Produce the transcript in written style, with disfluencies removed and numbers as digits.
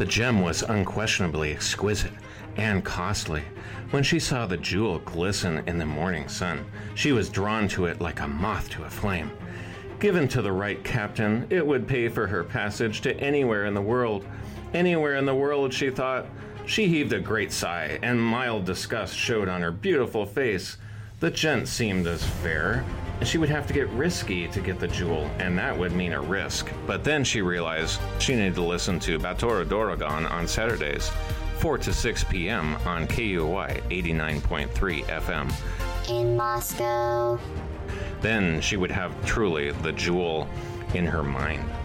The gem was unquestionably exquisite and costly. When she saw the jewel glisten in the morning sun, she was drawn to it like a moth to a flame. Given to the right captain, it would pay for her passage to anywhere in the world. Anywhere in the world, she thought. She heaved a great sigh, and mild disgust showed on her beautiful face. The gent seemed as fair. She would have to get risky to get the jewel, and that would mean a risk. But then she realized she needed to listen to Batoro Dorogon on Saturdays, 4 to 6 p.m. on KUY 89.3 FM. In Moscow. Then she would have truly the jewel in her mind.